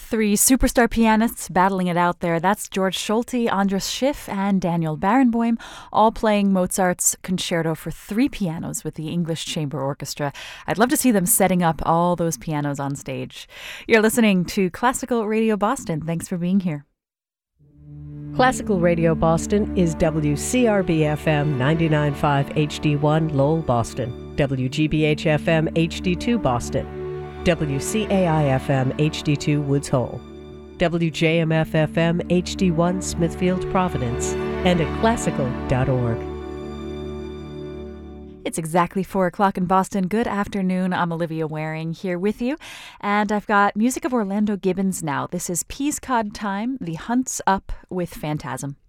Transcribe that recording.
Three superstar pianists battling it out there. That's George Solti, Andras Schiff, and Daniel Barenboim, all playing Mozart's Concerto for three pianos with the English Chamber Orchestra. I'd love to see them setting up all those pianos on stage. You're listening to Classical Radio Boston. Thanks for being here. Classical Radio Boston is WCRB-FM 99.5 HD1 Lowell, Boston, WGBH-FM HD2 Boston, WCAI-FM HD2 Woods Hole, WJMF-FM HD1 Smithfield, Providence, and at classical.org. It's exactly 4 o'clock in Boston. Good afternoon. I'm Olivia Waring here with you. And I've got music of Orlando Gibbons now. This is Peascod Time, The Hunt's Up with Phantasm.